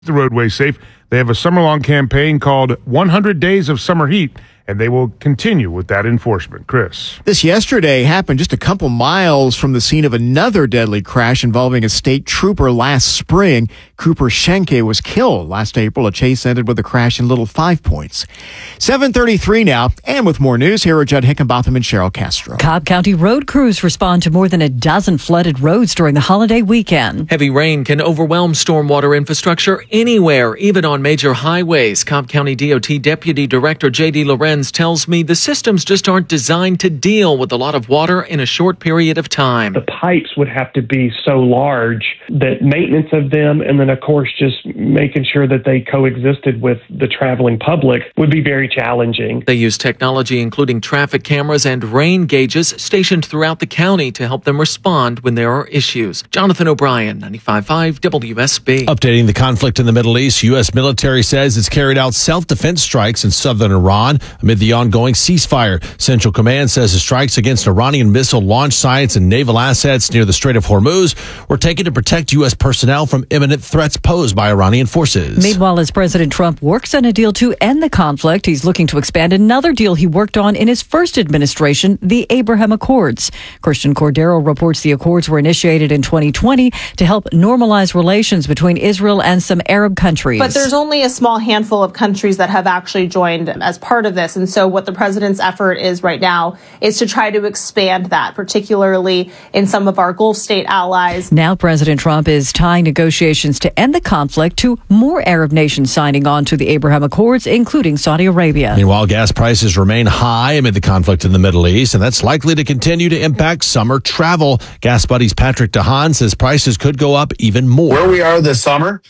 the roadway safe. They have a summer-long campaign called 100 Days of Summer Heat, and they will continue with that enforcement. Chris. This yesterday happened just a couple miles from the scene of another deadly crash involving a state trooper last spring. Cooper Schenke was killed last April. A chase ended with a crash in Little Five Points. 7:33 now, and with more news, here are Judd Hickenbotham and Cheryl Castro. Cobb County road crews respond to more than a dozen flooded roads during the holiday weekend. Heavy rain can overwhelm stormwater infrastructure anywhere, even on major highways. Cobb County DOT Deputy Director J.D. Lorenz tells me the systems just aren't designed to deal with a lot of water in a short period of time. The pipes would have to be so large that maintenance of them, and then of course just making sure that they coexisted with the traveling public, would be very challenging. They use technology including traffic cameras and rain gauges stationed throughout the county to help them respond when there are issues. Jonathan O'Brien, 95.5 WSB. Updating the conflict in the Middle East, U.S. military says it's carried out self-defense strikes in southern Iran amid the ongoing ceasefire. Central Command says the strikes against Iranian missile launch sites and naval assets near the Strait of Hormuz were taken to protect U.S. personnel from imminent threats posed by Iranian forces. Meanwhile, as President Trump works on a deal to end the conflict, he's looking to expand another deal he worked on in his first administration, the Abraham Accords. Christian Cordero reports the accords were initiated in 2020 to help normalize relations between Israel and some Arab countries. But there's only a small handful of countries that have actually joined as part of this. And so what the president's effort is right now is to try to expand that, particularly in some of our Gulf state allies. Now President Trump is tying negotiations to end the conflict to more Arab nations signing on to the Abraham Accords, including Saudi Arabia. Meanwhile, gas prices remain high amid the conflict in the Middle East, and that's likely to continue to impact summer travel. Gas Buddy's Patrick DeHaan says prices could go up even more. Where we are this summer,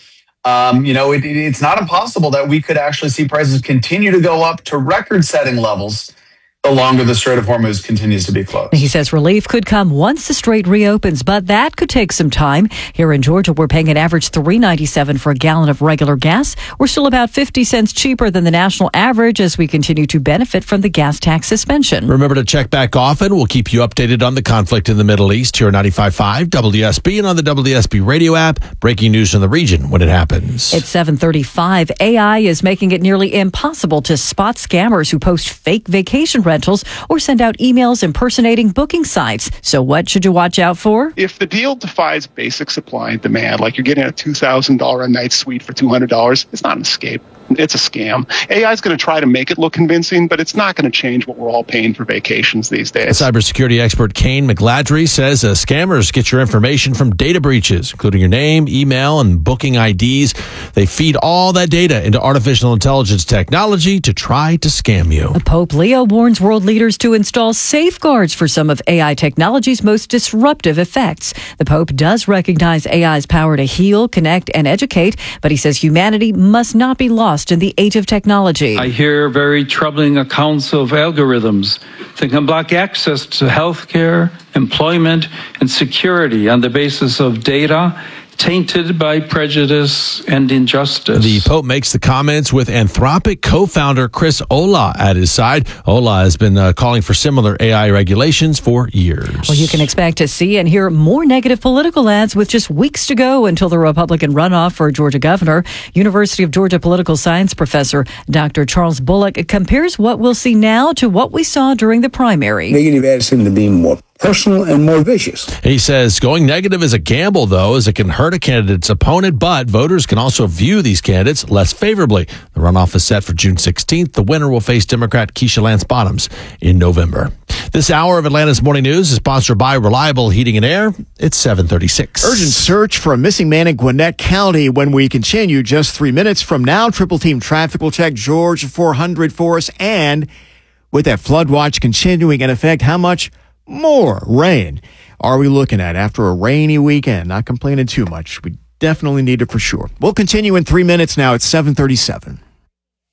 it's not impossible that we could actually see prices continue to go up to record-setting levels the longer the Strait of Hormuz continues to be closed. He says relief could come once the strait reopens, but that could take some time. Here in Georgia, we're paying an average $3.97 for a gallon of regular gas. We're still about 50 cents cheaper than the national average as we continue to benefit from the gas tax suspension. Remember to check back often. We'll keep you updated on the conflict in the Middle East here at 95.5 WSB and on the WSB radio app. Breaking news from the region when it happens. It's 7:35. AI is making it nearly impossible to spot scammers who post fake vacation rentals or send out emails impersonating booking sites. So what should you watch out for? If the deal defies basic supply and demand, like you're getting a $2,000 a night suite for $200, it's not an escape. It's a scam. AI is going to try to make it look convincing, but it's not going to change what we're all paying for vacations these days. Cybersecurity expert Kane McGladrey says scammers get your information from data breaches, including your name, email, and booking IDs. They feed all that data into artificial intelligence technology to try to scam you. Pope Leo warns world leaders to install safeguards for some of AI technology's most disruptive effects. The Pope does recognize AI's power to heal, connect, and educate, but he says humanity must not be lost in the age of technology. I hear very troubling accounts of algorithms that can block access to health care, employment, and security on the basis of data tainted by prejudice and injustice. The Pope makes the comments with Anthropic co-founder Chris Olah at his side. Olah has been calling for similar AI regulations for years. Well, you can expect to see and hear more negative political ads with just weeks to go until the Republican runoff for Georgia governor. University of Georgia political science professor Dr. Charles Bullock compares what we'll see now to what we saw during the primary. Negative ads seem to be more personal and more vicious. He says going negative is a gamble, though, as it can hurt a candidate's opponent, but voters can also view these candidates less favorably. The runoff is set for June 16th. The winner will face Democrat Keisha Lance Bottoms in November. This hour of Atlanta's Morning News is sponsored by Reliable Heating and Air. It's 7:36. Urgent search for a missing man in Gwinnett County. When we continue just 3 minutes from now, Triple Team Traffic will check George 400 for us. And with that flood watch continuing in effect, how much more rain are we looking at after a rainy weekend? Not complaining too much. We definitely need it for sure. We'll continue in 3 minutes now at 7:37.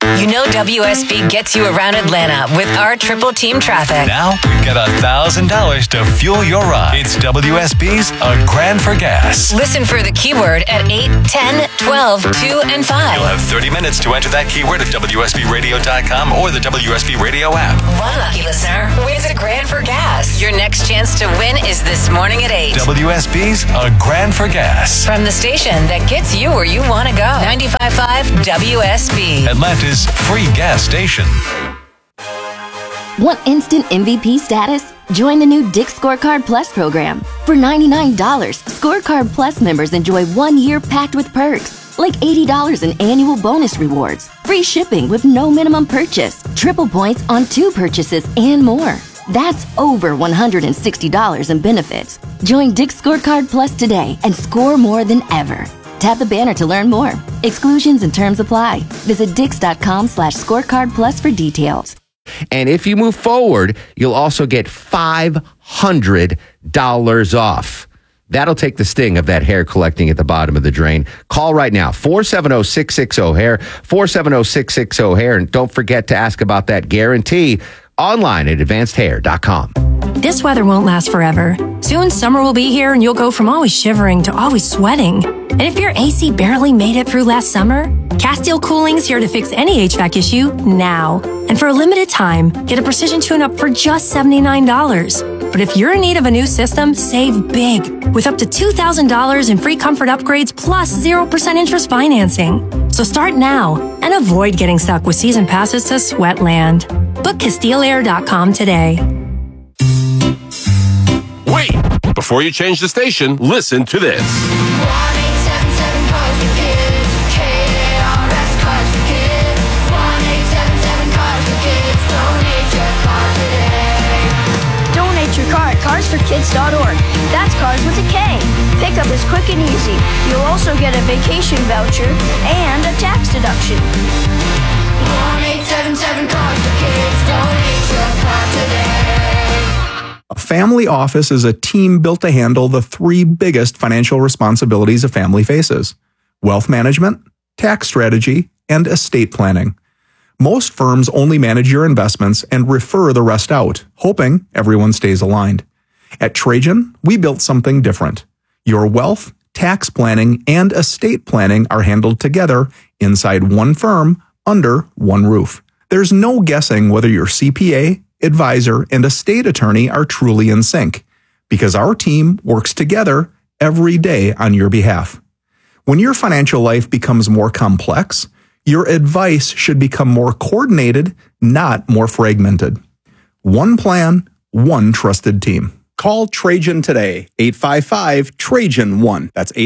You know WSB gets you around Atlanta with our Triple Team Traffic. Now we've got $1,000 to fuel your ride. It's WSB's A Grand for Gas. Listen for the keyword at 8, 10, 12, 2, and 5. You'll have 30 minutes to enter that keyword at WSBRadio.com or the WSB Radio app. One lucky listener wins a grand for gas. Your next chance to win is this morning at 8. WSB's A Grand for Gas. From the station that gets you where you want to go. 95.5 WSB. Atlanta's free gas station. Want instant MVP status? Join the new Dick's Scorecard Plus program. For $99, Scorecard Plus members enjoy 1 year packed with perks, like $80 in annual bonus rewards, free shipping with no minimum purchase, triple points on 2 purchases, and more. That's over $160 in benefits. Join Dick's Scorecard Plus today and score more than ever. Tap the banner to learn more. Exclusions and terms apply. Visit Dix.com/scorecard plus for details. And if you move forward, you'll also get $500 off. That'll take the sting of that hair collecting at the bottom of the drain. Call right now, 470-660-HAIR, 470-660-HAIR. And don't forget to ask about that guarantee online at advancedhair.com. This weather won't last forever. Soon summer will be here and you'll go from always shivering to always sweating. And if your AC barely made it through last summer, Castile Cooling's here to fix any HVAC issue now. And for a limited time, get a precision tune-up for just $79. But if you're in need of a new system, save big with up to $2,000 in free comfort upgrades plus 0% interest financing. So start now and avoid getting stuck with season passes to Sweatland. Book CastileAir.com today. Wait! Before you change the station, listen to this. 1-877-CARS-FOR-KIDS. 1-877-CARS-FOR-KIDS. Donate your car today. Donate your car at carsforkids.org. That's cars with a K. Pickup is quick and easy. You'll also get a vacation voucher and a tax deduction. 1-877-CARS-FOR-KIDS. Donate your car today. A family office is a team built to handle the 3 biggest financial responsibilities a family faces: wealth management, tax strategy, and estate planning. Most firms only manage your investments and refer the rest out, hoping everyone stays aligned. At Trajan, we built something different. Your wealth, tax planning, and estate planning are handled together inside one firm under one roof. There's no guessing whether your CPA, advisor, and estate attorney are truly in sync, because our team works together every day on your behalf. When your financial life becomes more complex, your advice should become more coordinated, not more fragmented. One plan, one trusted team. Call Trajan today, 855-TRAJAN-1. That's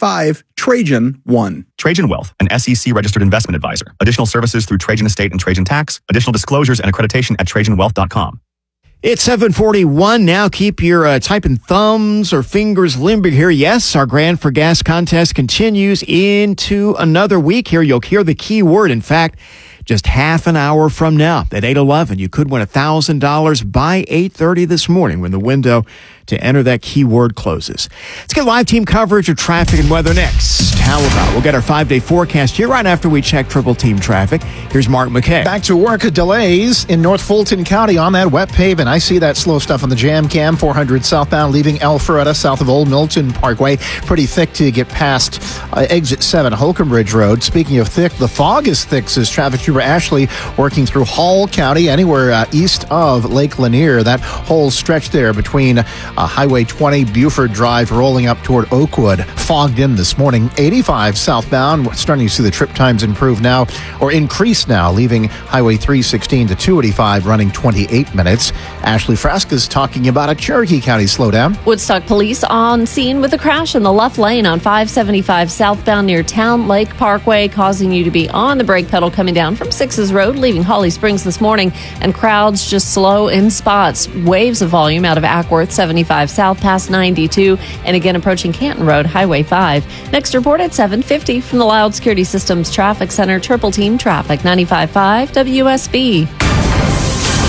855-TRAJAN-1. Trajan Wealth, an SEC-registered investment advisor. Additional services through Trajan Estate and Trajan Tax. Additional disclosures and accreditation at TrajanWealth.com. It's 7:41 now. Keep your typing thumbs or fingers limber here. Yes, our Grand for Gas contest continues into another week here. You'll hear the key word. In fact, just half an hour from now at 8:11, you could win $1,000 by 8:30 this morning when the window to enter that keyword closes. Let's get live team coverage of traffic and weather next. How about we'll get our 5-day forecast here right after we check Triple Team traffic. Here's Mark McKay. Back to work. Delays in North Fulton County on that wet pavement. I see that slow stuff on the jam cam. 400 southbound leaving Alpharetta south of Old Milton Parkway. Pretty thick till you get past exit 7 Holcomb Ridge Road. Speaking of thick, the fog is thick, says Traffic Trooper Ashley, working through Hall County, anywhere east of Lake Lanier. That whole stretch there between Highway 20, Buford Drive, rolling up toward Oakwood. Fogged in this morning. 85 southbound. We're starting to see the trip times improve now, or increase now, leaving Highway 316 to 285, running 28 minutes. Ashley Frasca's talking about a Cherokee County slowdown. Woodstock police on scene with a crash in the left lane on 575 southbound near Town Lake Parkway, causing you to be on the brake pedal coming down from 6's Road, leaving Holly Springs this morning, and crowds just slow in spots. Waves of volume out of Ackworth, 75 south past 92, and again approaching Canton Road, Highway 5. Next report at 7:50 from the Loud Security Systems Traffic Center. Triple Team Traffic, 95.5 WSB.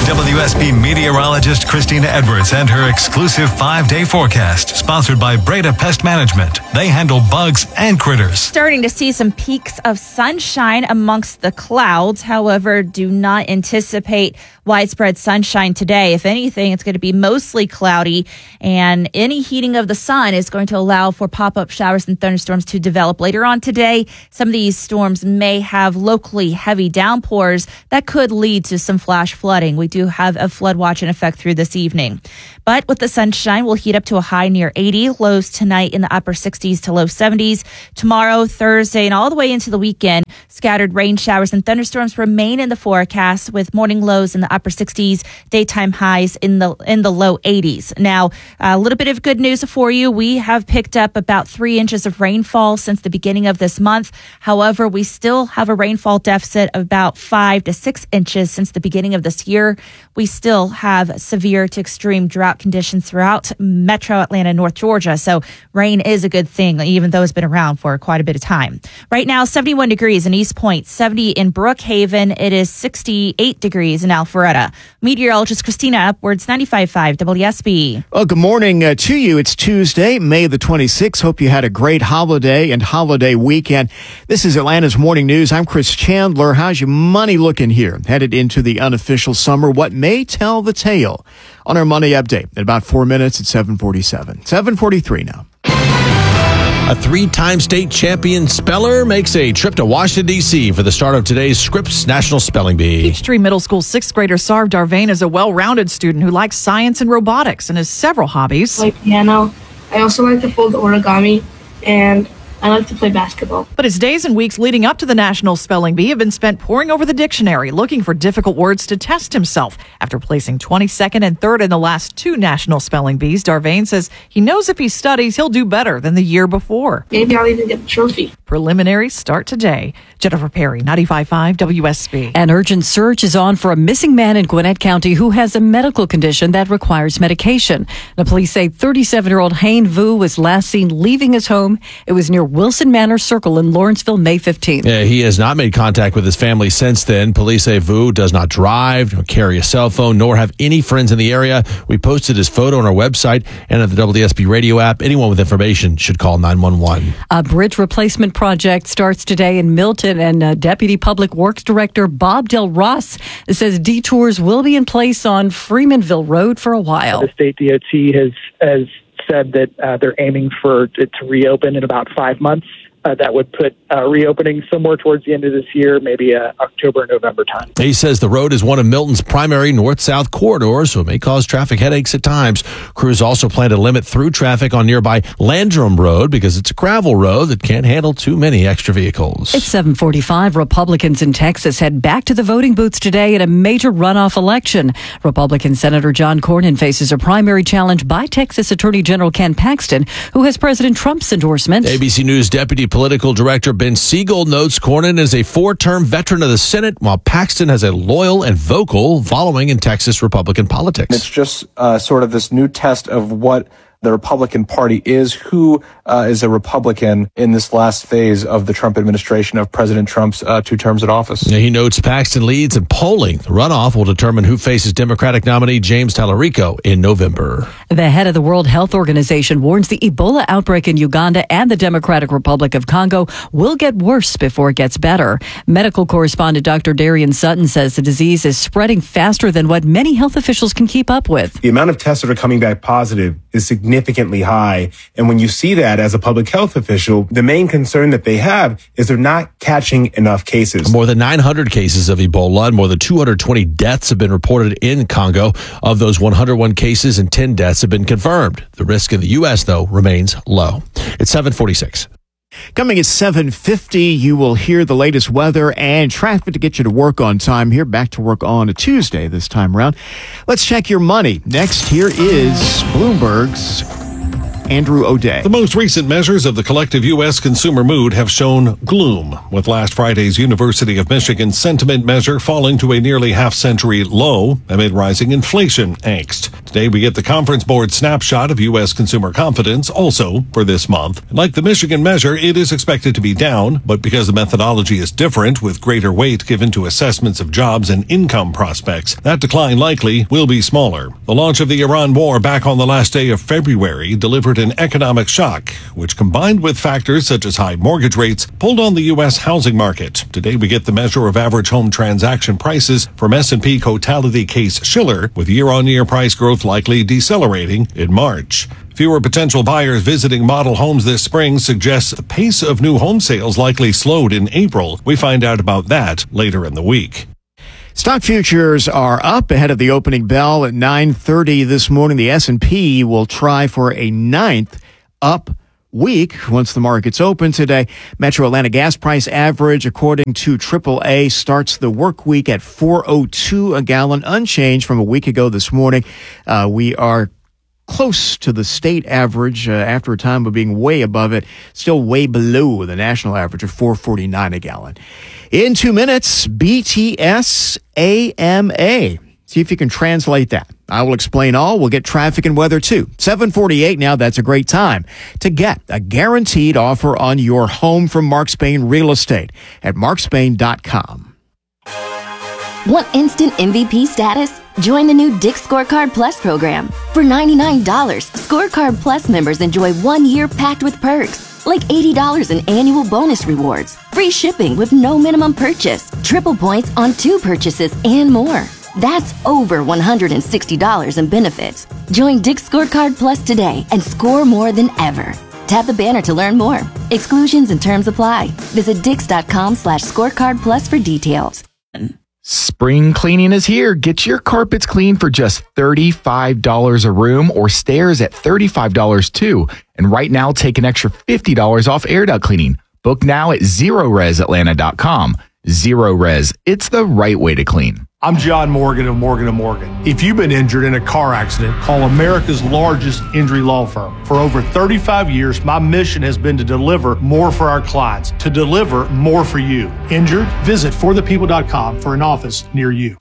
WSB meteorologist Christina Edwards and her exclusive 5-day forecast, sponsored by Breda Pest Management. They handle bugs and critters. Starting to see some peaks of sunshine amongst the clouds. However, do not anticipate widespread sunshine today. If anything, it's going to be mostly cloudy, and any heating of the sun is going to allow for pop-up showers and thunderstorms to develop later on today. Some of these storms may have locally heavy downpours that could lead to some flash flooding. We do have a flood watch in effect through this evening. But with the sunshine, we'll heat up to a high near 80, lows tonight in the upper 60s to low 70s. Tomorrow, Thursday, and all the way into the weekend, scattered rain showers and thunderstorms remain in the forecast, with morning lows in the upper 60s, daytime highs in the low 80s. Now, a little bit of good news for you. We have picked up about 3 inches of rainfall since the beginning of this month. However, we still have a rainfall deficit of about 5 to 6 inches since the beginning of this year. We still have severe to extreme drought conditions throughout metro Atlanta, North Georgia. So rain is a good thing, even though it's been around for quite a bit of time. Right now, 71 degrees in East Point, 70 in Brookhaven. It is 68 degrees in Alpharetta. Meteorologist Christina Upwards, 95.5 WSB. Well, good morning to you. It's Tuesday, May the 26th. Hope you had a great holiday and holiday weekend. This is Atlanta's Morning News. I'm Chris Chandler. How's your money looking here? Headed into the unofficial summer. What may tell the tale on our money update in about 4 minutes at 7:47. 7:43 now. A 3-time state champion speller makes a trip to Washington, D.C. for the start of today's Scripps National Spelling Bee. Peachtree Middle School 6th grader Sarv Darvain is a well-rounded student who likes science and robotics and has several hobbies. I like piano. I also like to fold origami, and I like to play basketball. But his days and weeks leading up to the National Spelling Bee have been spent poring over the dictionary, looking for difficult words to test himself. After placing 22nd and 3rd in the last 2 National Spelling Bees, Darvain says he knows if he studies, he'll do better than the year before. Maybe I'll even get the trophy. Preliminaries start today. Jennifer Perry, 95.5 WSB. An urgent search is on for a missing man in Gwinnett County who has a medical condition that requires medication. The police say 37-year-old Hain Vu was last seen leaving his home. It was near Wilson Manor Circle in Lawrenceville, May 15th. Yeah, he has not made contact with his family since then. Police say Vu does not drive, nor carry a cell phone, nor have any friends in the area. We posted his photo on our website and at the WSB radio app. Anyone with information should call 911. A bridge replacement project starts today in Milton, and Deputy Public Works Director Bob Del Ross says detours will be in place on Freemanville Road for a while. The state DOT has said that they're aiming for it to reopen in about 5 months. That would put reopening somewhere towards the end of this year, maybe October, November time. He says the road is one of Milton's primary north-south corridors, so it may cause traffic headaches at times. Crews also plan to limit through traffic on nearby Landrum Road because it's a gravel road that can't handle too many extra vehicles. It's 7:45. Republicans in Texas head back to the voting booths today in a major runoff election. Republican Senator John Cornyn faces a primary challenge by Texas Attorney General Ken Paxton, who has President Trump's endorsement. ABC News Deputy Political Director Ben Siegel notes Cornyn is a 4-term veteran of the Senate, while Paxton has a loyal and vocal following in Texas Republican politics. It's just sort of this new test of what the Republican Party is, who is a Republican in this last phase of the Trump administration, of President Trump's 2 terms in office. Yeah, he notes Paxton leads in polling. The runoff will determine who faces Democratic nominee James Tallarico in November. The head of the World Health Organization warns the Ebola outbreak in Uganda and the Democratic Republic of Congo will get worse before it gets better. Medical correspondent Dr. Darian Sutton says the disease is spreading faster than what many health officials can keep up with. The amount of tests that are coming back positive is significantly high. And when you see that as a public health official, the main concern that they have is they're not catching enough cases. More than 900 cases of Ebola and more than 220 deaths have been reported in Congo. Of those, 101 cases and 10 deaths have been confirmed. The risk in the U.S., though, remains low. It's 7:46. Coming at 7:50, you will hear the latest weather and traffic to get you to work on time here. Back to work on a Tuesday this time around. Let's check your money. Next, here is Bloomberg's Andrew O'Day. The most recent measures of the collective U.S. consumer mood have shown gloom, with last Friday's University of Michigan sentiment measure falling to a nearly half-century low amid rising inflation angst. Today, we get the Conference Board snapshot of U.S. consumer confidence, also for this month. Like the Michigan measure, it is expected to be down, but because the methodology is different, with greater weight given to assessments of jobs and income prospects, that decline likely will be smaller. The launch of the Iran war back on the last day of February delivered an economic shock, which combined with factors such as high mortgage rates, pulled on the U.S. housing market. Today, we get the measure of average home transaction prices from S&P Cotality Case Shiller, with year-on-year price growth likely decelerating in March. Fewer potential buyers visiting model homes this spring suggests the pace of new home sales likely slowed in April. We find out about that later in the week. Stock futures are up ahead of the opening bell at 9:30 this morning. The S&P will try for a 9th up week once the markets open today. Metro Atlanta gas price average, according to AAA, starts the work week at $4.02 a gallon, unchanged from a week ago this morning. We are close to the state average after a time of being way above it, still way below the national average of $4.49 a gallon. In 2 minutes, BTS AMA. See if you can translate that. I will explain all. We'll get traffic and weather too. 7:48 now. That's a great time to get a guaranteed offer on your home from Mark Spain Real Estate at markspain.com. Want instant MVP status? Join the new Dick's Scorecard Plus program. For $99, Scorecard Plus members enjoy 1 year packed with perks, like $80 in annual bonus rewards, free shipping with no minimum purchase, triple points on 2 purchases, and more. That's over $160 in benefits. Join Dick's Scorecard Plus today and score more than ever. Tap the banner to learn more. Exclusions and terms apply. Visit Dix.com/scorecard plus for details. Spring cleaning is here. Get your carpets clean for just $35 a room, or stairs at $35 too. And right now, take an extra $50 off air duct cleaning. Book now at ZeroResAtlanta.com. Zero Res. It's the right way to clean. I'm John Morgan of Morgan & Morgan. If you've been injured in a car accident, call America's largest injury law firm. For over 35 years, my mission has been to deliver more for our clients, to deliver more for you. Injured? Visit forthepeople.com for an office near you.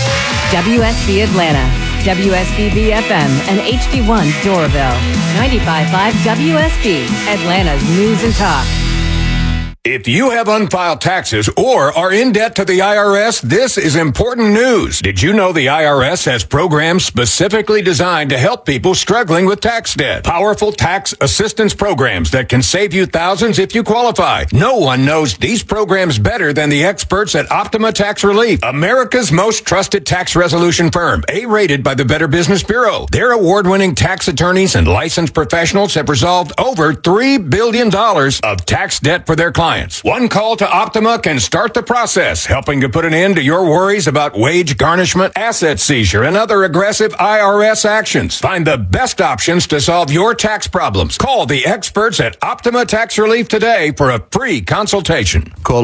WSB Atlanta, WSBB FM, and HD1 Doraville. 95.5 WSB, Atlanta's News and Talk. If you have unfiled taxes or are in debt to the IRS, this is important news. Did you know the IRS has programs specifically designed to help people struggling with tax debt? Powerful tax assistance programs that can save you thousands if you qualify. No one knows these programs better than the experts at Optima Tax Relief, America's most trusted tax resolution firm, A-rated by the Better Business Bureau. Their award-winning tax attorneys and licensed professionals have resolved over $3 billion of tax debt for their clients. One call to Optima can start the process, helping to put an end to your worries about wage garnishment, asset seizure, and other aggressive IRS actions. Find the best options to solve your tax problems. Call the experts at Optima Tax Relief today for a free consultation. Call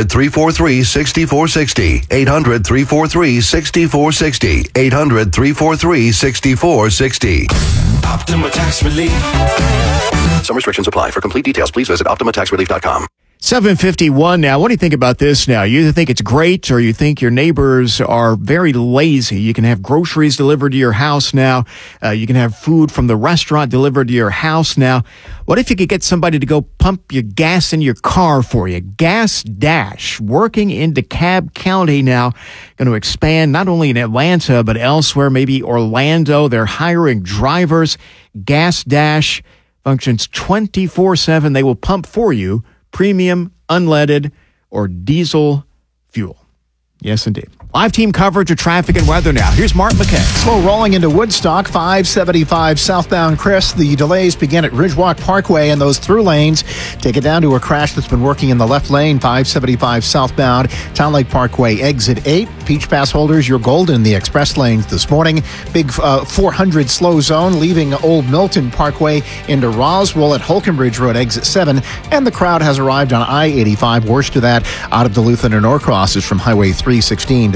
800-343-6460. 800-343-6460. 800-343-6460. Optima Tax Relief. Some restrictions apply. For complete details, please visit OptimaTaxRelief.com. 7:51 now. What do you think about this now? You either think it's great or you think your neighbors are very lazy. You can have groceries delivered to your house now. You can have food from the restaurant delivered to your house now. What if you could get somebody to go pump your gas in your car for you? Gas Dash, working in DeKalb County now, going to expand not only in Atlanta, but elsewhere, maybe Orlando. They're hiring drivers. Gas Dash functions 24/7. They will pump for you premium, unleaded, or diesel fuel. Yes, indeed. Live team coverage of traffic and weather now. Here's Mark McKay. Slow rolling into Woodstock, 575 southbound Chris. The delays begin at Ridgewalk Parkway and those through lanes. Take it down to a crash that's been working in the left lane, 575 southbound Town Lake Parkway, exit 8. Peach Pass holders, you're golden in the express lanes this morning. Big 400 slow zone leaving Old Milton Parkway into Roswell at Holcomb Ridge Road, exit 7. And the crowd has arrived on I-85. Worst of that out of Duluth and Norcross is from Highway 316 down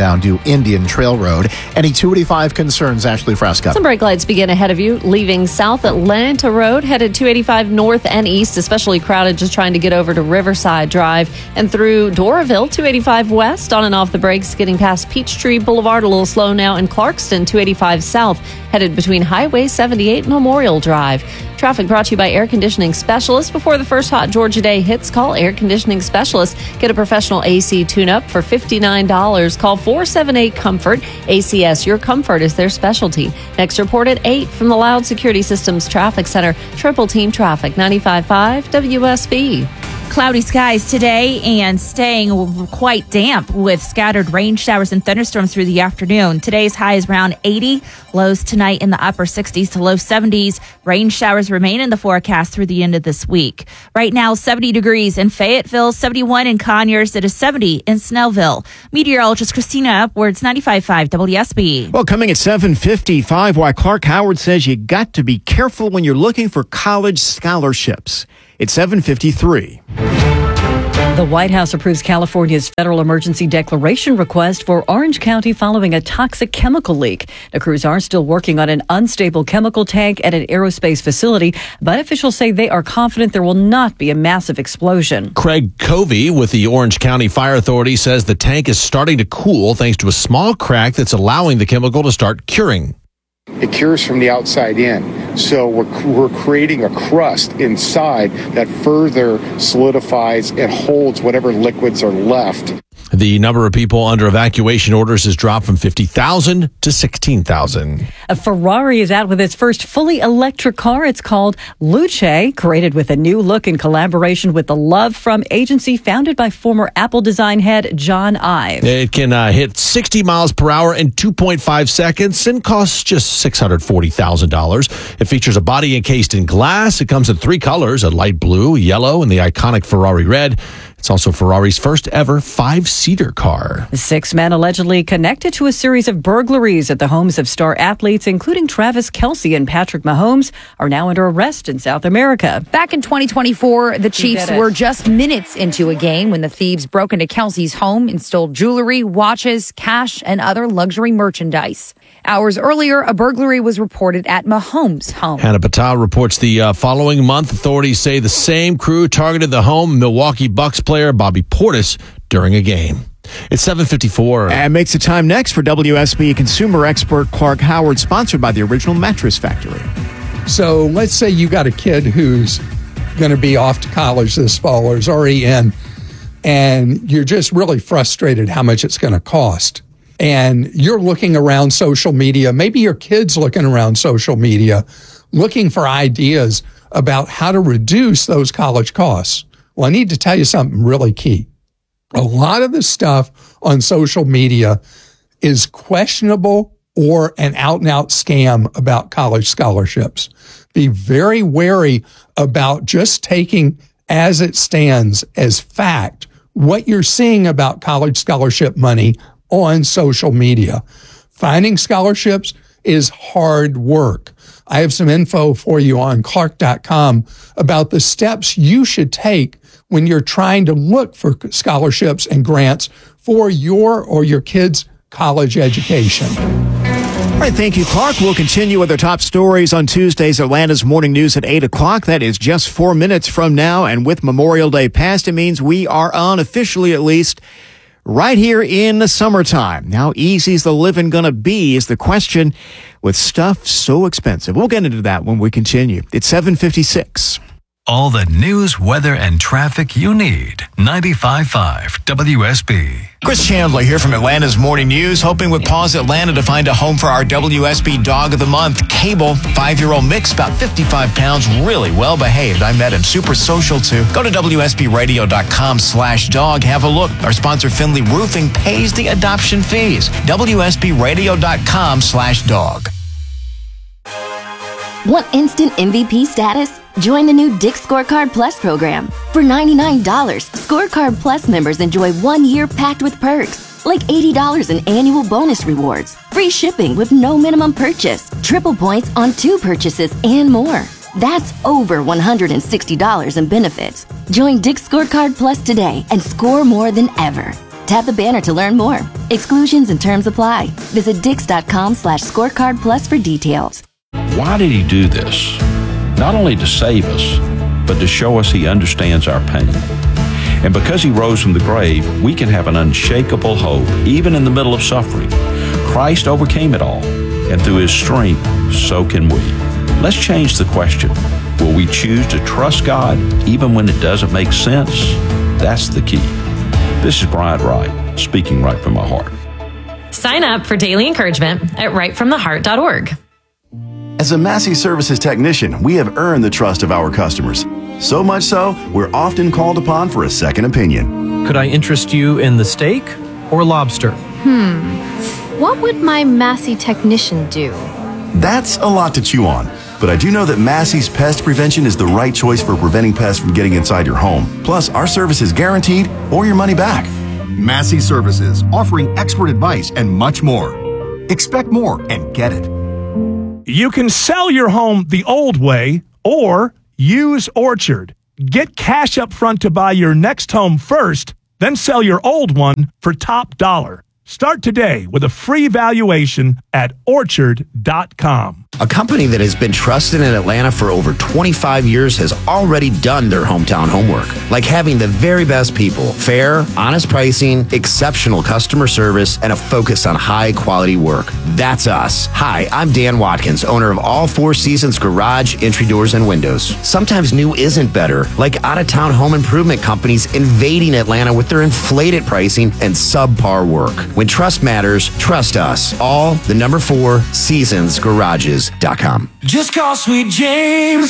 down to Indian Trail Road. Any 285 concerns, Ashley Fresca? Some brake lights begin ahead of you, leaving South Atlanta Road, headed 285 north and east, especially crowded just trying to get over to Riverside Drive and through Doraville, 285 west, on and off the brakes, getting past Peachtree Boulevard, a little slow now in Clarkston, 285 south, headed between Highway 78 and Memorial Drive. Traffic brought to you by Air Conditioning Specialists. Before the first hot Georgia day hits, call Air Conditioning Specialists. Get a professional AC tune-up for $59. Call 478-COMFORT. ACS, your comfort is their specialty. Next report at 8 from the Loud Security Systems Traffic Center. Triple Team Traffic, 95.5 WSB. Cloudy skies today and staying quite damp with scattered rain showers and thunderstorms through the afternoon. Today's high is around 80. Lows tonight in the upper 60s to low 70s. Rain showers remain in the forecast through the end of this week. Right now, 70 degrees in Fayetteville, 71 in Conyers. It is 70 in Snellville. Meteorologist Christina Upwards, 95.5 WSB. Well, coming at 7:55, why Clark Howard says you got to be careful when you're looking for college scholarships. It's 7:53. The White House approves California's federal emergency declaration request for Orange County following a toxic chemical leak. The crews are still working on an unstable chemical tank at an aerospace facility, but officials say they are confident there will not be a massive explosion. Craig Covey with the Orange County Fire Authority says the tank is starting to cool thanks to a small crack that's allowing the chemical to start curing. It cures from the outside in. So we're creating a crust inside that further solidifies and holds whatever liquids are left. The number of people under evacuation orders has dropped from 50,000 to 16,000. A Ferrari is out with its first fully electric car. It's called Luce, created with a new look in collaboration with the Love From agency founded by former Apple design head John Ive. It can hit 60 miles per hour in 2.5 seconds and costs just $640,000. It features a body encased in glass. It comes in 3 colors, a light blue, yellow, and the iconic Ferrari red. It's also Ferrari's first ever 5-seater car. 6 men allegedly connected to a series of burglaries at the homes of star athletes, including Travis Kelce and Patrick Mahomes, are now under arrest in South America. Back in 2024, the Chiefs were just minutes into a game when the thieves broke into Kelce's home and stole jewelry, watches, cash, and other luxury merchandise. Hours earlier, a burglary was reported at Mahomes' home. Hannah Patel reports the following month, authorities say the same crew targeted the home Milwaukee Bucks player Bobby Portis during a game. It's 7:54. And makes the time next for WSB consumer expert Clark Howard, sponsored by the Original Mattress Factory. So let's say you got a kid who's going to be off to college this fall or is already in, and you're just really frustrated how much it's going to cost. And you're looking around social media, maybe your kid's looking around social media, looking for ideas about how to reduce those college costs. Well, I need to tell you something really key. A lot of the stuff on social media is questionable or an out-and-out scam about college scholarships. Be very wary about just taking as it stands as fact what you're seeing about college scholarship money on social media. Finding scholarships is hard work. I have some info for you on Clark.com about the steps you should take when you're trying to look for scholarships and grants for your or your kids' college education. All right, thank you, Clark. We'll continue with our top stories on Tuesday's Atlanta's Morning News at 8 o'clock. That is just 4 minutes from now. And with Memorial Day past, it means we are on, officially at least, right here in the summertime. How easy is the living going to be is the question with stuff so expensive. We'll get into that when we continue. It's 7:56. All the news, weather, and traffic you need. 95.5 WSB. Chris Chandler here from Atlanta's Morning News, hoping with Paws Atlanta to find a home for our WSB Dog of the Month. Cable, 5-year-old mix, about 55 pounds, really well behaved. I met him, super social too. Go to WSBradio.com/dog. Have a look. Our sponsor, Finley Roofing, pays the adoption fees. WSBradio.com/dog. Want instant MVP status? Join the new Dick's Scorecard Plus program. For $99, Scorecard Plus members enjoy 1 year packed with perks, like $80 in annual bonus rewards, free shipping with no minimum purchase, triple points on 2 purchases, and more. That's over $160 in benefits. Join Dick's Scorecard Plus today and score more than ever. Tap the banner to learn more. Exclusions and terms apply. Visit Dix.com/scorecard plus for details. Why did he do this? Not only to save us, but to show us he understands our pain. And because he rose from the grave, we can have an unshakable hope, even in the middle of suffering. Christ overcame it all, and through his strength, so can we. Let's change the question. Will we choose to trust God even when it doesn't make sense? That's the key. This is Brian Wright, speaking right from my heart. Sign up for daily encouragement at rightfromtheheart.org. As a Massey Services technician, we have earned the trust of our customers. So much so, we're often called upon for a second opinion. Could I interest you in the steak or lobster? What would my Massey technician do? That's a lot to chew on. But I do know that Massey's Pest Prevention is the right choice for preventing pests from getting inside your home. Plus, our service is guaranteed or your money back. Massey Services, offering expert advice and much more. Expect more and get it. You can sell your home the old way or use Orchard. Get cash up front to buy your next home first, then sell your old one for top dollar. Start today with a free valuation at Orchard.com. A company that has been trusted in Atlanta for over 25 years has already done their hometown homework, like having the very best people, fair, honest pricing, exceptional customer service, and a focus on high-quality work. That's us. Hi, I'm Dan Watkins, owner of All Four Seasons Garage, Entry Doors, and Windows. Sometimes new isn't better, like out-of-town home improvement companies invading Atlanta with their inflated pricing and subpar work. When trust matters, trust us. All the number 4 Seasons Garages. Just call Sweet James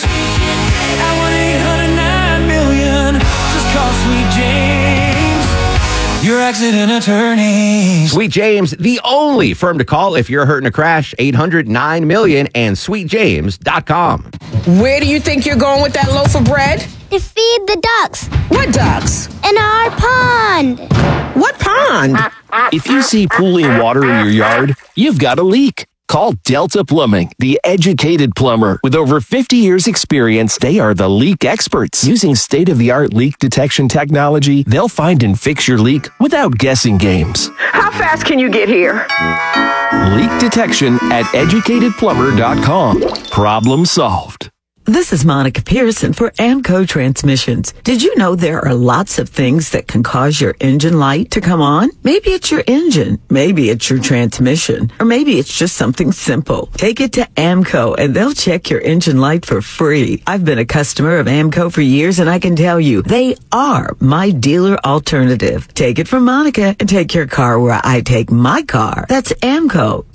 at 1-800-9-million. Just call Sweet James, your accident attorney. Sweet James, the only firm to call if you're hurt in a crash. 800-9-million and sweetjames.com. Where do you think you're going with that loaf of bread? To feed the ducks. What ducks? In our pond. What pond? If you see pooling water in your yard, you've got a leak. Call Delta Plumbing, the educated plumber. With over 50 years experience, they are the leak experts. Using state-of-the-art leak detection technology, they'll find and fix your leak without guessing games. How fast can you get here? Leak detection at educatedplumber.com. Problem solved. This is Monica Pearson for Amco Transmissions. Did you know there are lots of things that can cause your engine light to come on? Maybe it's your engine, maybe it's your transmission, or maybe it's just something simple. Take it to Amco and they'll check your engine light for free. I've been a customer of Amco for years and I can tell you, they are my dealer alternative. Take it from Monica and take your car where I take my car. That's Amco,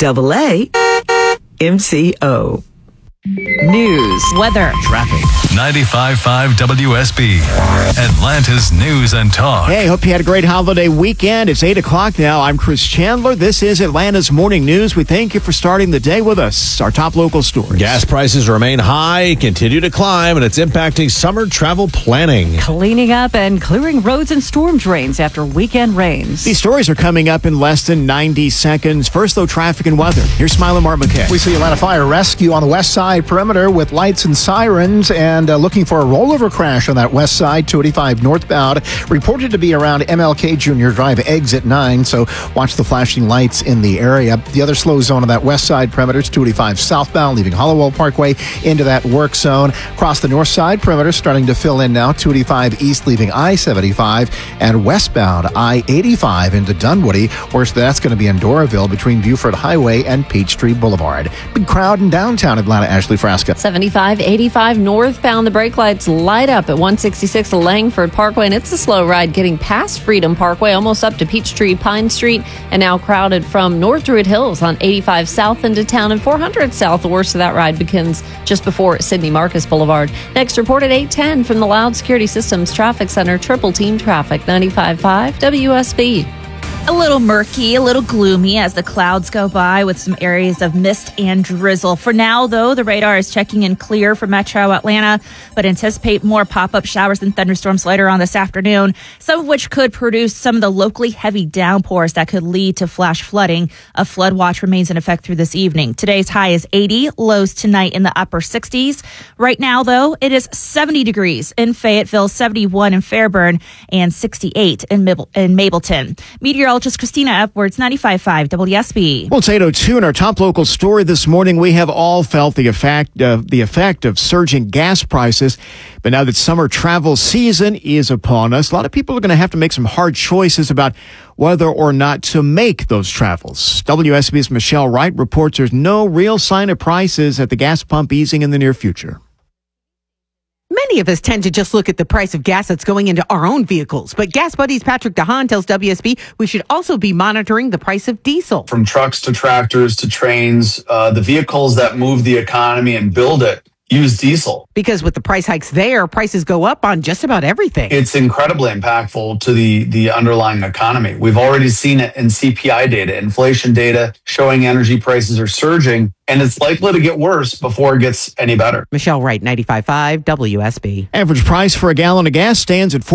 AAMCO. News, weather, traffic. 95.5 WSB, Atlanta's News and Talk. Hey, hope you had a great holiday weekend. It's 8 o'clock now. I'm Chris Chandler. This is Atlanta's Morning News. We thank you for starting the day with us. Our top local stories. Gas prices remain high, continue to climb, and it's impacting summer travel planning. Cleaning up and clearing roads and storm drains after weekend rains. These stories are coming up in less than 90 seconds. First, though, traffic and weather. Here's Smile and Mark McKay. We see Atlanta Fire Rescue on the west side perimeter with lights and sirens and looking for a rollover crash on that west side, 285 northbound. Reported to be around MLK Junior Drive, exit 9, so watch the flashing lights in the area. The other slow zone on that west side perimeter is 285 southbound, leaving Hollowell Parkway into that work zone. Across the north side perimeter, starting to fill in now, 285 east, leaving I-75, and westbound I-85 into Dunwoody, where that's going to be in Doraville between Buford Highway and Peachtree Boulevard. Big crowd in downtown Atlanta. Ashley Frasca. 75-85 northbound. The brake lights light up at 166 Langford Parkway, and it's a slow ride getting past Freedom Parkway, almost up to Peachtree Pine Street, and now crowded from North Druid Hills on 85 south into town and 400 south. The worst of that ride begins just before Sidney Marcus Boulevard. Next report at 8:10 from the Loud Security Systems Traffic Center. Triple team traffic, 95.5 WSB. A little murky, a little gloomy as the clouds go by with some areas of mist and drizzle. For now, though, the radar is checking in clear for Metro Atlanta, but anticipate more pop-up showers and thunderstorms later on this afternoon, some of which could produce some of the locally heavy downpours that could lead to flash flooding. A flood watch remains in effect through this evening. Today's high is 80, lows tonight in the upper 60s. Right now, though, it is 70 degrees in Fayetteville, 71 in Fairburn, and 68 in Mableton. Meteorologist Christina Edwards, 95.5 WSB. Well, it's 8:02 in our top local story this morning. We have all felt the effect of surging gas prices. But now that summer travel season is upon us, a lot of people are going to have to make some hard choices about whether or not to make those travels. WSB's Michelle Wright reports there's no real sign of prices at the gas pump easing in the near future. Many of us tend to just look at the price of gas that's going into our own vehicles. But Gas Buddies Patrick DeHaan tells WSB we should also be monitoring the price of diesel. From trucks to tractors to trains, the vehicles that move the economy and build it use diesel. Because with the price hikes there, prices go up on just about everything. It's incredibly impactful to the underlying economy. We've already seen it in CPI data, inflation data, showing energy prices are surging, and it's likely to get worse before it gets any better. Michelle Wright, 95.5 WSB. Average price for a gallon of gas stands at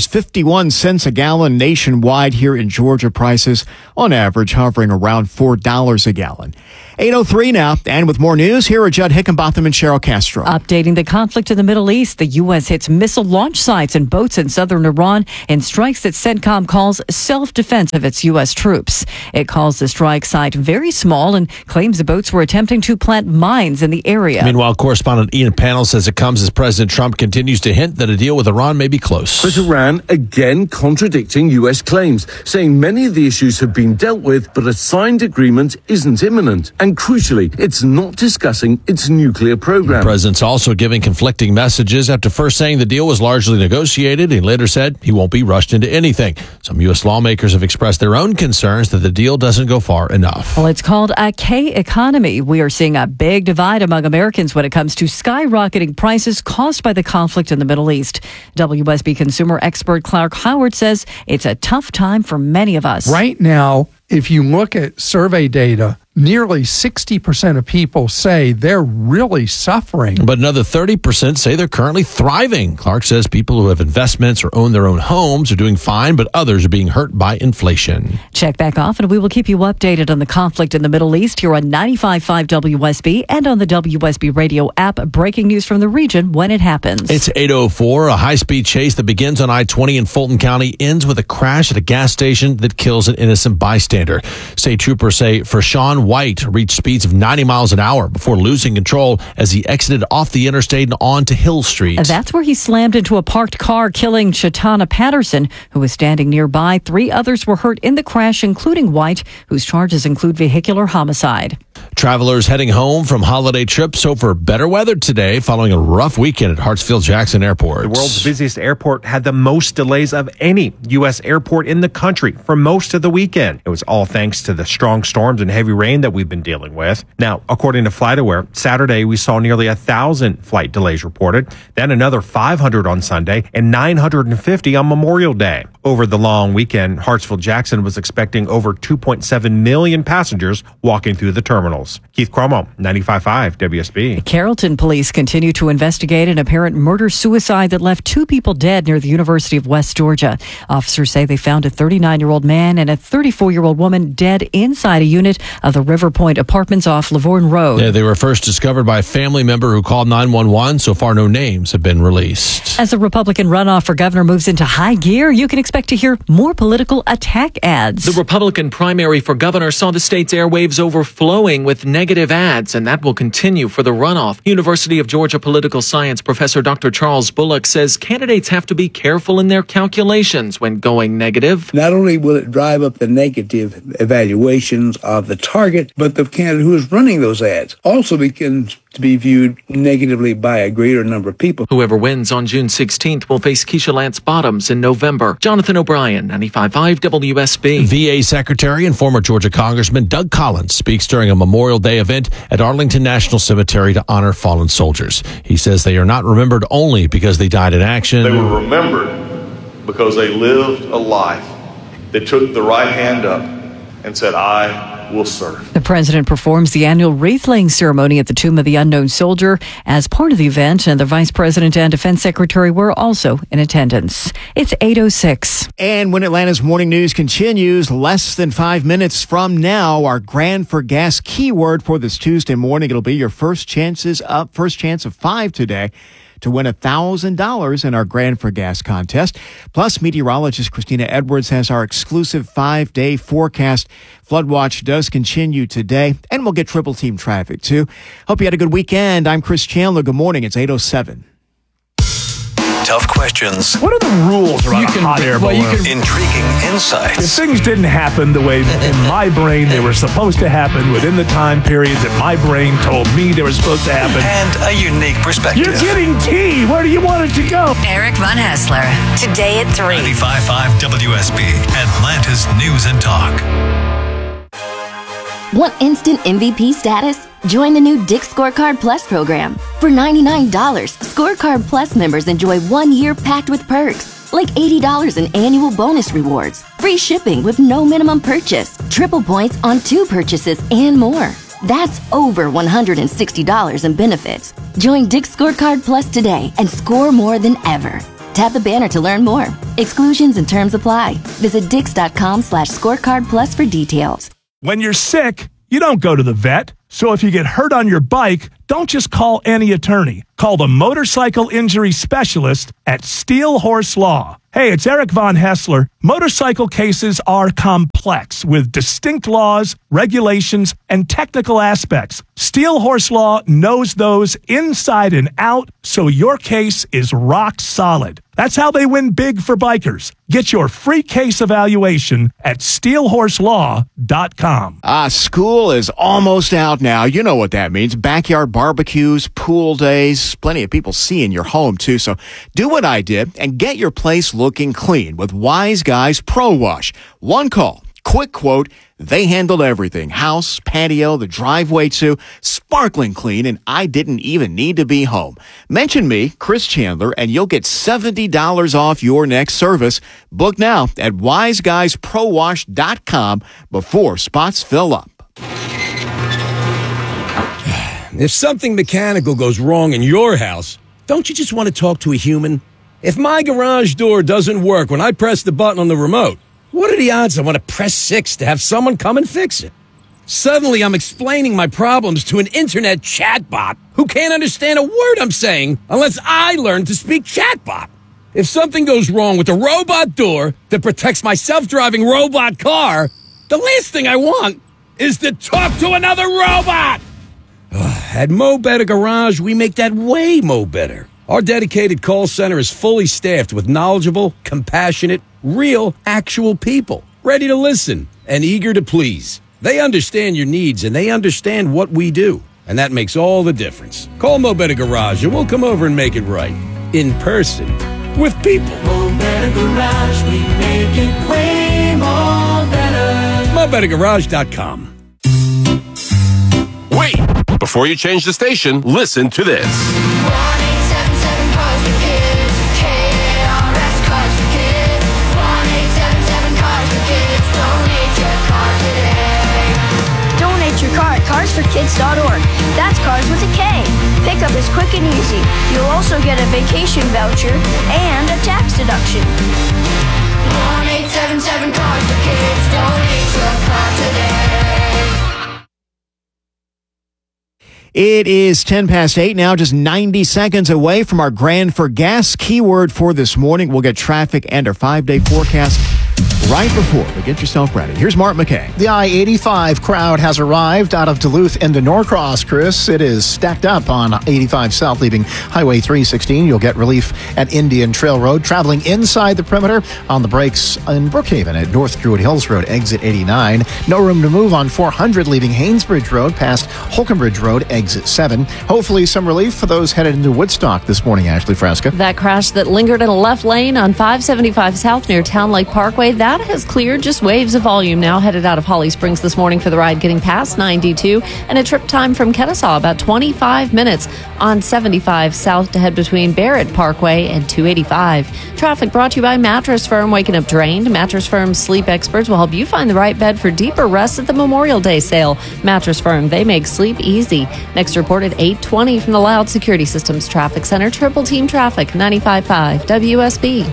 $4.51 a gallon nationwide. Here in Georgia, prices on average hovering around $4 a gallon. 8:03 now, and with more news, here are Judd Hickenbotham and Cheryl Castro. Updating the conflict in the Middle East, the U.S. hits missile launch sites and boats in southern Iran and strikes that CENTCOM calls self-defense of its U.S. troops. It calls the strike site very small and claims the boats were attempting to plant mines in the area. Meanwhile, correspondent Ian Pannell says it comes as President Trump continues to hint that a deal with Iran may be close. But Iran again contradicting U.S. claims, saying many of the issues have been dealt with, but a signed agreement isn't imminent. And crucially, it's not discussing its nuclear program. The president's also giving conflicting messages after first saying the deal was largely negotiated. He later said he won't be rushed into anything. Some U.S. lawmakers have expressed their own concerns that the deal doesn't go far enough. Well, it's called a K-economy. We are seeing a big divide among Americans when it comes to skyrocketing prices caused by the conflict in the Middle East. WSB consumer expert Clark Howard says it's a tough time for many of us. Right now, if you look at survey data, nearly 60% of people say they're really suffering. But another 30% say they're currently thriving. Clark says people who have investments or own their own homes are doing fine, but others are being hurt by inflation. Check back off, and we will keep you updated on the conflict in the Middle East here on 95.5 WSB and on the WSB radio app. Breaking news from the region when it happens. It's 8:04. A high-speed chase that begins on I-20 in Fulton County ends with a crash at a gas station that kills an innocent bystander. State troopers say Sean White reached speeds of 90 miles an hour before losing control as he exited off the interstate and onto Hill Street. That's where he slammed into a parked car, killing Shatana Patterson, who was standing nearby. 3 others were hurt in the crash, including White, whose charges include vehicular homicide. Travelers heading home from holiday trips hope for better weather today following a rough weekend at Hartsfield-Jackson Airport. The world's busiest airport had the most delays of any U.S. airport in the country for most of the weekend. It was all thanks to the strong storms and heavy rain that we've been dealing with. Now, according to FlightAware, Saturday we saw nearly 1,000 flight delays reported, then another 500 on Sunday and 950 on Memorial Day. Over the long weekend, Hartsfield-Jackson was expecting over 2.7 million passengers walking through the terminals. Keith Cromo, 95.5 WSB. Carrollton police continue to investigate an apparent murder-suicide that left 2 people dead near the University of West Georgia. Officers say they found a 39-year-old man and a 34-year-old woman dead inside a unit of the River Point Apartments off Lavorne Road. Yeah, they were first discovered by a family member who called 911. So far, no names have been released. As the Republican runoff for governor moves into high gear, you can expect to hear more political attack ads. The Republican primary for governor saw the state's airwaves overflowing with negative ads, and that will continue for the runoff. University of Georgia political science professor Dr. Charles Bullock says candidates have to be careful in their calculations when going negative. Not only will it drive up the negative evaluations of the target, but the candidate who is running those ads also begins to be viewed negatively by a greater number of people. Whoever wins on June 16th will face Keisha Lance Bottoms in November. Jonathan O'Brien, 95.5 WSB. VA Secretary and former Georgia Congressman Doug Collins speaks during a Memorial Day event at Arlington National Cemetery to honor fallen soldiers. He says they are not remembered only because they died in action. They were remembered because they lived a life that took the right hand up and said, I will serve. The president performs the annual wreath-laying ceremony at the Tomb of the Unknown Soldier as part of the event, and the vice president and defense secretary were also in attendance. It's 8:06. And when Atlanta's morning news continues, less than 5 minutes from now, our Grand for Gas keyword for this Tuesday morning. It'll be your first chance of 5 today to win $1,000 in our Grand for Gas contest. Plus, meteorologist Christina Edwards has our exclusive 5-day forecast. Flood watch does continue today, and we'll get triple team traffic too. Hope you had a good weekend. I'm Chris Chandler. Good morning. It's 8:07. Tough questions. What are the rules around a hot air balloon? Intriguing insights. If things didn't happen the way in my brain they were supposed to happen within the time period that my brain told me they were supposed to happen. And a unique perspective. You're getting tea. Where do you want it to go? Eric Von Hassler, today at 3. 95.5 WSB, Atlanta's News and Talk. Want instant MVP status? Join the new Dick's Scorecard Plus program. For $99, Scorecard Plus members enjoy 1 year packed with perks, like $80 in annual bonus rewards, free shipping with no minimum purchase, triple points on 2 purchases, and more. That's over $160 in benefits. Join Dick's Scorecard Plus today and score more than ever. Tap the banner to learn more. Exclusions and terms apply. Visit Dix.com/scorecard plus for details. When you're sick, you don't go to the vet. So if you get hurt on your bike, don't just call any attorney. Call the motorcycle injury specialist at Steel Horse Law. Hey, it's Eric Von Hassler. Motorcycle cases are complex with distinct laws, regulations, and technical aspects. Steel Horse Law knows those inside and out, so your case is rock solid. That's how they win big for bikers. Get your free case evaluation at steelhorselaw.com. School is almost out now. You know what that means. Backyard barbecues, pool days, plenty of people seeing your home too. So do what I did and get your place looking clean with Wise Guys Pro Wash. One call, quick quote, they handled everything. House, patio, the driveway too. Sparkling clean, and I didn't even need to be home. Mention me, Chris Chandler, and you'll get $70 off your next service. Book now at wiseguysprowash.com before spots fill up. If something mechanical goes wrong in your house, don't you just want to talk to a human? If my garage door doesn't work when I press the button on the remote, what are the odds I want to press 6 to have someone come and fix it? Suddenly, I'm explaining my problems to an internet chatbot who can't understand a word I'm saying unless I learn to speak chatbot. If something goes wrong with the robot door that protects my self-driving robot car, the last thing I want is to talk to another robot. At Mo Better Garage, we make that way mo better. Our dedicated call center is fully staffed with knowledgeable, compassionate, real, actual people, ready to listen and eager to please. They understand your needs and they understand what we do, and that makes all the difference. Call Mo Better Garage and we'll come over and make it right. In person. With people. Mo Better Garage, we make it way more better. MoBetterGarage.com. Wait! Before you change the station, listen to this. 1-877 Cars for Kids. KARS Cars for Kids. 1-877 Cars for Kids. Donate your car today. Donate your car at carsforkids.org. That's cars with a K. Pickup is quick and easy. You'll also get a vacation voucher and a tax deduction. 1-877 Cars for Kids. Donate your car today. It is 10 past 8 now, just 90 seconds away from our Grand for Gas keyword for this morning. We'll get traffic and our 5-day forecast right before. But get yourself ready. Here's Mark McKay. The I-85 crowd has arrived out of Duluth into Norcross, Chris. It is stacked up on 85 South, leaving Highway 316. You'll get relief at Indian Trail Road. Traveling inside the perimeter on the brakes in Brookhaven at North Druid Hills Road, exit 89. No room to move on 400, leaving Haynesbridge Road past Holconbridge Road, exit 7. Hopefully some relief for those headed into Woodstock this morning, Ashley Fresca. That crash that lingered in a left lane on 575 South near Town Lake Parkway, that That has cleared, just waves of volume now headed out of Holly Springs this morning for the ride getting past 92, and a trip time from Kennesaw about 25 minutes on 75 south to head between Barrett Parkway and 285. Traffic brought to you by Mattress Firm. Waking up drained? Mattress Firm's sleep experts will help you find the right bed for deeper rest at the Memorial Day sale. Mattress Firm, they make sleep easy. Next report at 8:20 from the Loud Security Systems Traffic Center. Triple Team Traffic, 95.5 WSB.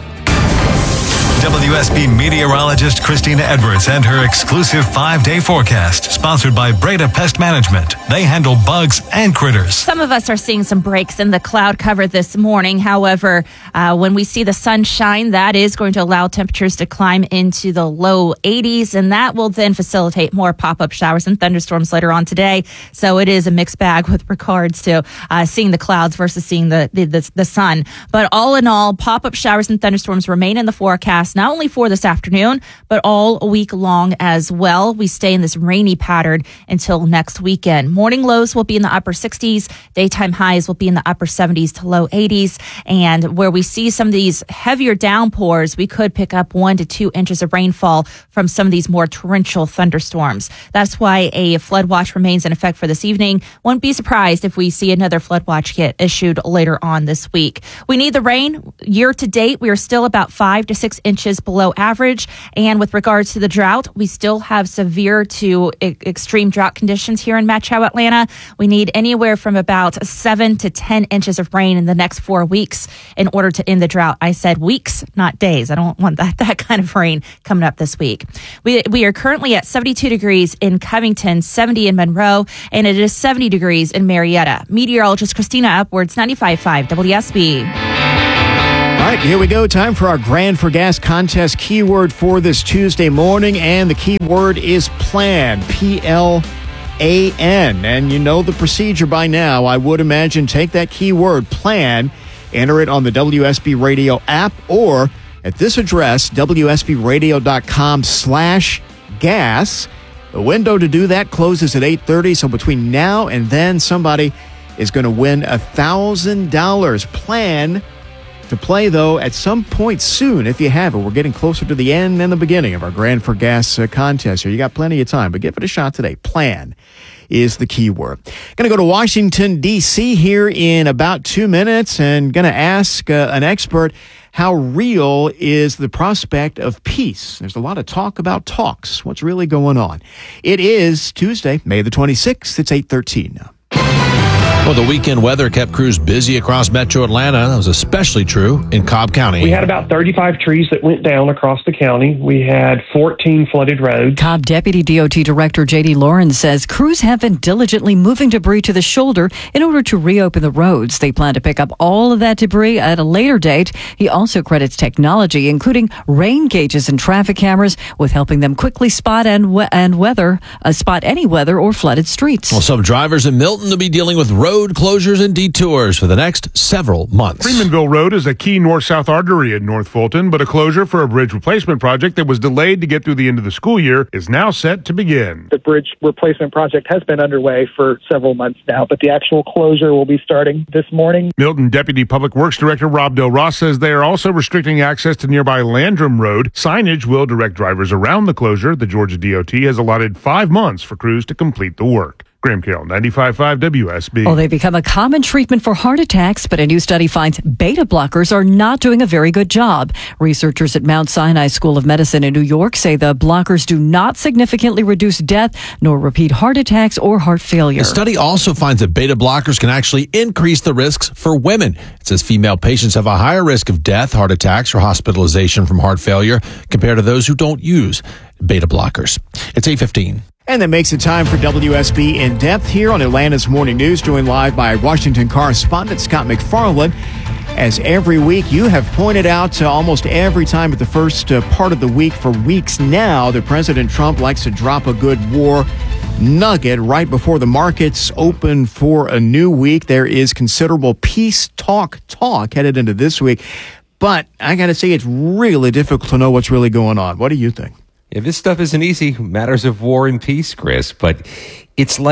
WSB meteorologist Christina Edwards and her exclusive 5-day forecast, sponsored by Breda Pest Management. They handle bugs and critters. Some of us are seeing some breaks in the cloud cover this morning. However, when we see the sunshine, that is going to allow temperatures to climb into the low 80s, and that will then facilitate more pop-up showers and thunderstorms later on today. So it is a mixed bag with regards to seeing the clouds versus seeing the sun. But all in all, pop-up showers and thunderstorms remain in the forecast, not only for this afternoon, but all week long as well. We stay in this rainy pattern until next weekend. Morning lows will be in the upper 60s. Daytime highs will be in the upper 70s to low 80s. And where we see some of these heavier downpours, we could pick up 1 to 2 inches of rainfall from some of these more torrential thunderstorms. That's why a flood watch remains in effect for this evening. Won't be surprised if we see another flood watch get issued later on this week. We need the rain. Year to date, we are still about 5 to 6 inches below average. And with regards to the drought, we still have severe to extreme drought conditions here in Metro Atlanta. We need anywhere from about 7 to 10 inches of rain in the next 4 weeks in order to end the drought. I said weeks, not days. I don't want that kind of rain coming up this week. We are currently at 72 degrees in Covington, 70 in Monroe, and it is 70 degrees in Marietta. Meteorologist Christina Upwards, 95.5 WSB. All right, here we go. Time for our Grand for Gas contest keyword for this Tuesday morning, and the keyword is plan, P-L-A-N. And you know the procedure by now, I would imagine. Take that keyword, plan, enter it on the WSB Radio app, or at this address, WSBRadio.com/gas. The window to do that closes at 8:30, so between now and then, somebody is going to win $1,000. Plan to play, though, at some point soon, if you have it. We're getting closer to the end and the beginning of our Grand for Gas contest here. You got plenty of time, but give it a shot today. Plan is the key word. Going to go to Washington, D.C. here in about 2 minutes, and going to ask an expert, how real is the prospect of peace? There's a lot of talk about talks. What's really going on? It is Tuesday, May the 26th. It's 8:13 now. Well, the weekend weather kept crews busy across Metro Atlanta. That was especially true in Cobb County. We had about 35 trees that went down across the county. We had 14 flooded roads. Cobb Deputy DOT Director J.D. Lawrence says crews have been diligently moving debris to the shoulder in order to reopen the roads. They plan to pick up all of that debris at a later date. He also credits technology, including rain gauges and traffic cameras, with helping them quickly spot spot any weather or flooded streets. Well, some drivers in Milton will be dealing with road closures and detours for the next several months. Freemanville Road is a key north-south artery in North Fulton, but a closure for a bridge replacement project that was delayed to get through the end of the school year is now set to begin. The bridge replacement project has been underway for several months now, but the actual closure will be starting this morning. Milton Deputy Public Works Director Rob Del Ross says they are also restricting access to nearby Landrum Road. Signage will direct drivers around the closure. The Georgia DOT has allotted 5 months for crews to complete the work. Graham Carroll, 95.5 WSB. Well, they become a common treatment for heart attacks, but a new study finds beta blockers are not doing a very good job. Researchers at Mount Sinai School of Medicine in New York say the blockers do not significantly reduce death, nor repeat heart attacks or heart failure. The study also finds that beta blockers can actually increase the risks for women. It says female patients have a higher risk of death, heart attacks, or hospitalization from heart failure compared to those who don't use beta blockers. It's 8:15. And that makes it time for WSB In Depth here on Atlanta's Morning News, joined live by Washington correspondent Scott McFarland. As every week, you have pointed out almost every time at the first part of the week for weeks now that President Trump likes to drop a good war nugget right before the markets open for a new week. There is considerable peace talk headed into this week. But I got to say, it's really difficult to know what's really going on. What do you think? Yeah, this stuff isn't easy. Matters of war and peace, Chris. But it's like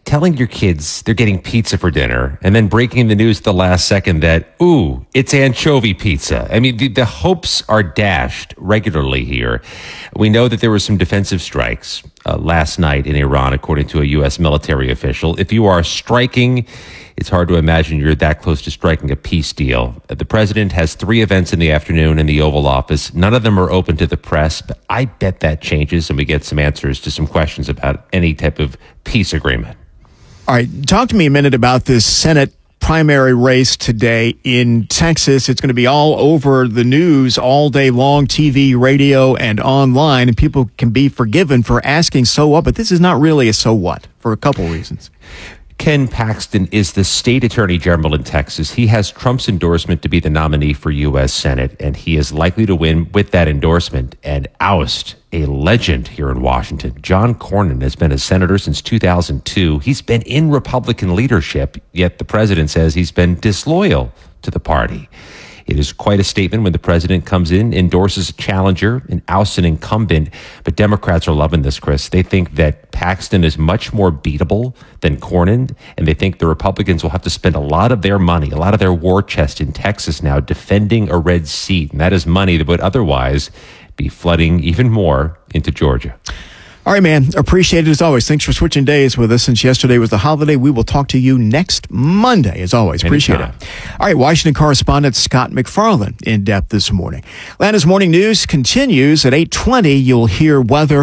telling your kids they're getting pizza for dinner and then breaking the news at the last second that, ooh, it's anchovy pizza. I mean, the hopes are dashed regularly here. We know that there were some defensive strikes last night in Iran, according to a U.S. military official. If you are striking, it's hard to imagine you're that close to striking a peace deal. The president has 3 events in the afternoon in the Oval Office. None of them are open to the press, but I bet that changes and we get some answers to some questions about any type of peace agreement. All right, talk to me a minute about this Senate primary race today in Texas. It's going to be all over the news all day long, TV, radio, and online, and people can be forgiven for asking so what, but this is not really a so what for a couple reasons. Ken Paxton is the state attorney general in Texas. He has Trump's endorsement to be the nominee for U.S. Senate, and he is likely to win with that endorsement and oust a legend here in Washington. John Cornyn has been a senator since 2002. He's been in Republican leadership, yet the president says he's been disloyal to the party. It is quite a statement when the president comes in, endorses a challenger, and ousts an incumbent. But Democrats are loving this, Chris. They think that Paxton is much more beatable than Cornyn, and they think the Republicans will have to spend a lot of their money, a lot of their war chest in Texas now defending a red seat. And that is money that would otherwise be flooding even more into Georgia. All right, man. Appreciate it as always. Thanks for switching days with us. Since yesterday was the holiday, we will talk to you next Monday, as always. Appreciate it. All right, Washington correspondent Scott McFarland in depth this morning. Atlanta's Morning News continues at 8:20. You'll hear weather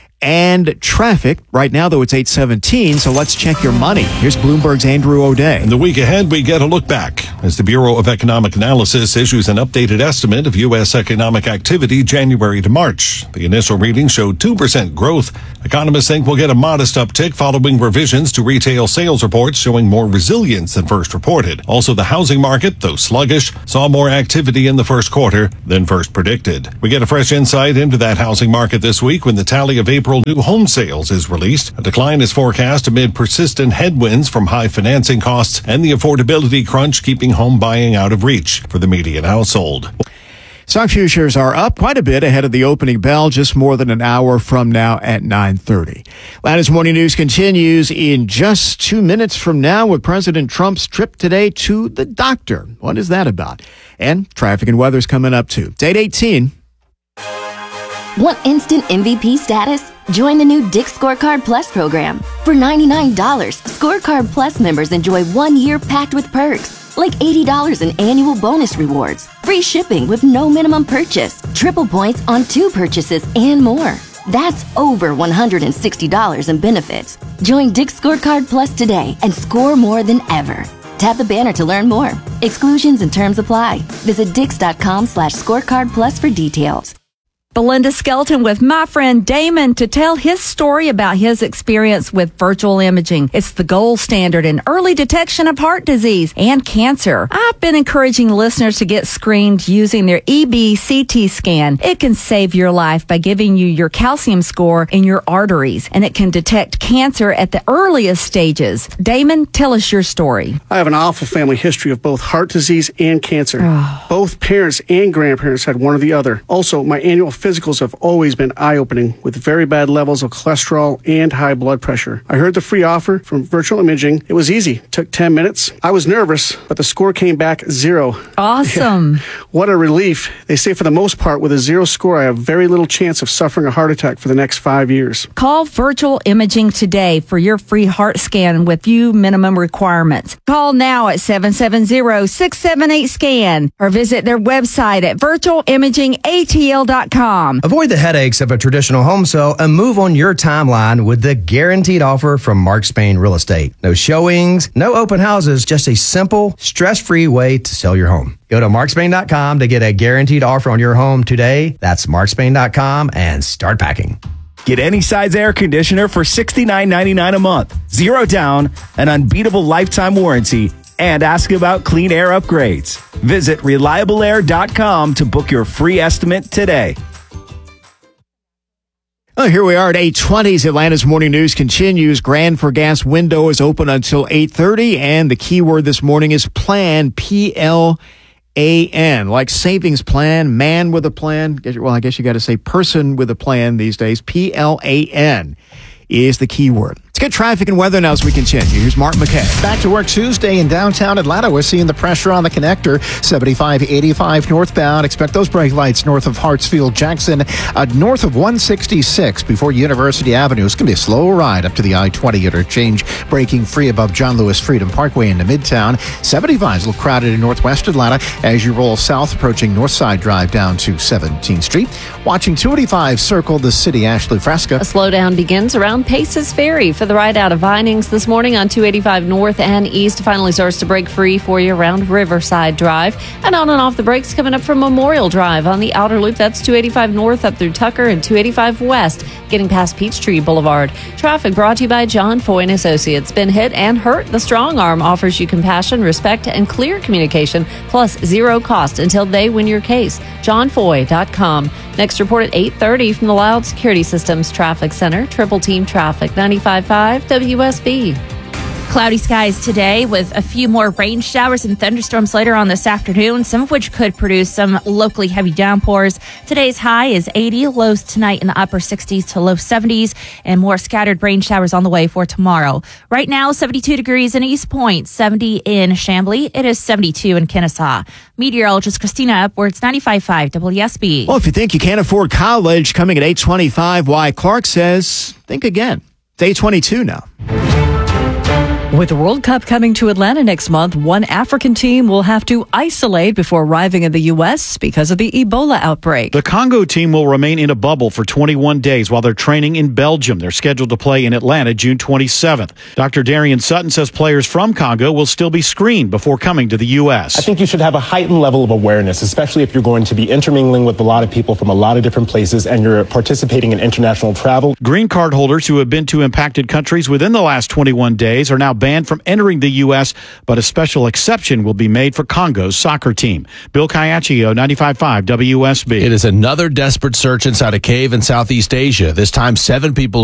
and traffic. Right now, though, it's 8:17, so let's check your money. Here's Bloomberg's Andrew O'Day. In the week ahead, we get a look back as the Bureau of Economic Analysis issues an updated estimate of U.S. economic activity January to March. The initial reading showed 2% growth. Economists think we'll get a modest uptick following revisions to retail sales reports showing more resilience than first reported. Also, the housing market, though sluggish, saw more activity in the first quarter than first predicted. We get a fresh insight into that housing market this week when the tally of April new home sales is released. A decline is forecast amid persistent headwinds from high financing costs and the affordability crunch keeping home buying out of reach for the median household. Stock futures are up quite a bit ahead of the opening bell, just more than an hour from now at 9:30. Atlanta's Morning News continues in just 2 minutes from now with President Trump's trip today to the doctor. What is that about? And traffic and weather's coming up too. It's 8:18. Want instant MVP status? Join the new Dick's Scorecard Plus program. For $99, Scorecard Plus members enjoy 1 year packed with perks, like $80 in annual bonus rewards, free shipping with no minimum purchase, triple points on 2 purchases, and more. That's over $160 in benefits. Join Dick's Scorecard Plus today and score more than ever. Tap the banner to learn more. Exclusions and terms apply. Visit Dix.com/scorecardplus for details. Belinda Skelton with my friend Damon to tell his story about his experience with virtual imaging. It's the gold standard in early detection of heart disease and cancer. I've been encouraging listeners to get screened using their EBCT scan. It can save your life by giving you your calcium score in your arteries, and it can detect cancer at the earliest stages. Damon, tell us your story. I have an awful family history of both heart disease and cancer. Both parents and grandparents had one or the other. Also, my annual physicals have always been eye-opening with very bad levels of cholesterol and high blood pressure. I heard the free offer from virtual imaging. It was easy. Took 10 minutes. I was nervous, but the score came back 0. Awesome. Yeah. What a relief. They say for the most part, with a 0 score, I have very little chance of suffering a heart attack for the next 5 years. Call virtual imaging today for your free heart scan with few minimum requirements. Call now at 770-678-SCAN or visit their website at virtualimagingatl.com. Avoid the headaches of a traditional home sale and move on your timeline with the guaranteed offer from Mark Spain Real Estate. No showings, no open houses, just a simple, stress-free way to sell your home. Go to markspain.com to get a guaranteed offer on your home today. That's markspain.com and start packing. Get any size air conditioner for $69.99 a month. 0 down, an unbeatable lifetime warranty, and ask about clean air upgrades. Visit reliableair.com to book your free estimate today. Oh, here we are at 8:20. Atlanta's Morning News continues. Grand for Gas window is open until 8:30, and the keyword this morning is plan, P-L-A-N, like savings plan, man with a plan. Well, I guess you got to say person with a plan these days. P-L-A-N is the keyword. Let's get traffic and weather now as we continue. Here's Mark McKay. Back to work Tuesday in downtown Atlanta. We're seeing the pressure on the connector. 75-85 northbound. Expect those brake lights north of Hartsfield Jackson, north of 166 before University Avenue. It's going to be a slow ride up to the I-20 interchange, breaking free above John Lewis Freedom Parkway into Midtown. 75 is a little crowded in northwest Atlanta as you roll south, approaching Northside Drive down to 17th Street. Watching 285 circle the city. Ashley Fresca. A slowdown begins around Paces Ferry for the ride out of Vinings this morning on 285 north and east. Finally starts to break free for you around Riverside Drive. And on and off the brakes coming up from Memorial Drive on the outer loop. That's 285 north up through Tucker and 285 west, getting past Peachtree Boulevard. Traffic brought to you by John Foy & Associates. Been hit and hurt? The Strong Arm offers you compassion, respect, and clear communication, plus zero cost until they win your case. JohnFoy.com. Next report at 8:30 from the Loud Security Systems Traffic Center. Triple Team Traffic, 95.5 WSB. Cloudy skies today with a few more rain showers and thunderstorms later on this afternoon, some of which could produce some locally heavy downpours. Today's high is 80, lows tonight in the upper 60s to low 70s, and more scattered rain showers on the way for tomorrow. Right now, 72 degrees in East Point, 70 in Chamblee. It is 72 in Kennesaw. Meteorologist Christina Upwards, 95.5 WSB. Well, if you think you can't afford college, coming at 8:25, Wyatt Clark says, think again. It's 8:22 now. With the World Cup coming to Atlanta next month, one African team will have to isolate before arriving in the U.S. because of the Ebola outbreak. The Congo team will remain in a bubble for 21 days while they're training in Belgium. They're scheduled to play in Atlanta June 27th. Dr. Darian Sutton says players from Congo will still be screened before coming to the U.S. I think you should have a heightened level of awareness, especially if you're going to be intermingling with a lot of people from a lot of different places and you're participating in international travel. Green card holders who have been to impacted countries within the last 21 days are now banned from entering the U.S., but a special exception will be made for Congo's soccer team. Bill Caiaccio, 95.5 WSB. It is another desperate search inside a cave in Southeast Asia. This time, 7 people